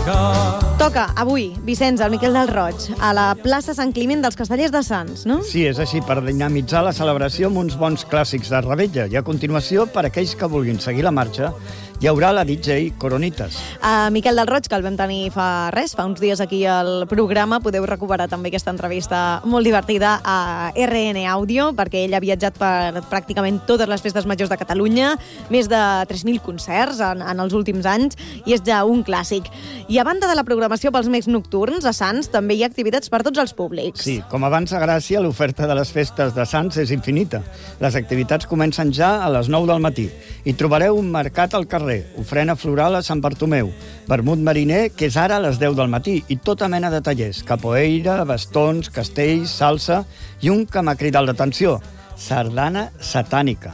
Toca avui, Vicenç, el Miquel del Roig, a la plaça Sant Climent dels Castellers de Sants, no? Sí, és així, per dinamitzar la celebració amb uns bons clàssics de Ravella. I a continuació, per aquells que vulguin seguir la marxa, hi haurà la DJ Coronitas. Miquel del Roig, que el vam tenir fa uns dies aquí al programa, podeu recuperar també aquesta entrevista molt divertida a RN Àudio, perquè ell ha viatjat per pràcticament totes les festes majors de Catalunya, més de 3.000 concerts en els últims anys, i és ja un clàssic. I a banda de la programació pels mecs nocturns, a Sants també hi ha activitats per tots els públics. Sí, com abans a Gràcia, l'oferta de les festes de Sants és infinita. Les activitats comencen ja a les 9 del matí. Hi trobareu un mercat al carrer, ofrena floral a Sant Bartomeu, vermut mariner, que és ara a les 10 del matí, i tota mena de tallers, capoeira, bastons, castells, salsa, i un que m'ha cridat l'atenció, sardana satànica.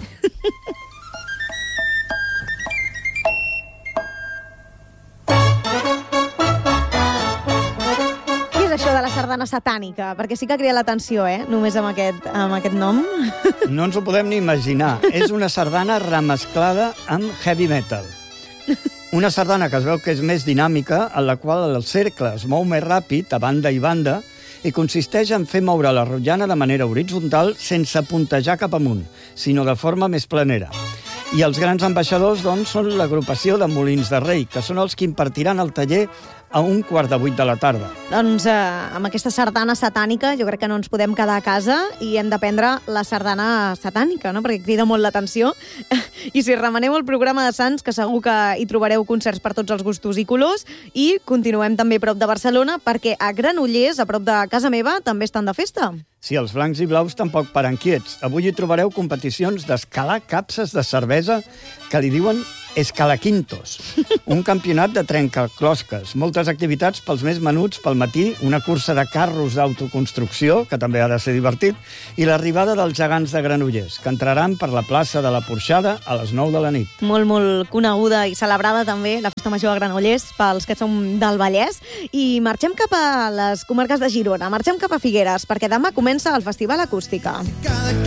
Això de la sardana satànica, perquè sí que crea l'atenció, només amb aquest nom. No ens ho podem ni imaginar. És una sardana remesclada amb heavy metal. Una sardana que es veu que és més dinàmica, en la qual el cercle es mou més ràpid, a banda i banda, i consisteix en fer moure la rotllana de manera horitzontal sense puntejar cap amunt, sinó de forma més planera. I els grans ambaixadors, doncs, són l'agrupació de Molins de Rei, que són els que impartiran el taller a 7:45 de la tarda. Doncs amb aquesta sardana satànica jo crec que no ens podem quedar a casa i hem d'aprendre la sardana satànica, no? Perquè crida molt l'atenció. I si remeneu el programa de Sants, que segur que hi trobareu concerts per tots els gustos i colors, i continuem també a prop de Barcelona, perquè a Granollers, a prop de casa meva, també estan de festa. Sí, els blancs i blaus tampoc paran quiets. Avui hi trobareu competicions d'escalar capses de cervesa que li diuen escalaquintos. Un campionat de trencaclosques, moltes activitats pels més menuts pel matí, una cursa de carros d'autoconstrucció, que també ha de ser divertit, i l'arribada dels gegants de Granollers, que entraran per la plaça de la Porxada a les 9 de la nit. Molt, molt coneguda i celebrada també la festa major de Granollers pels que som del Vallès. I marxem cap a les comarques de Girona, marxem cap a Figueres, perquè demà comença el Festival Acústica.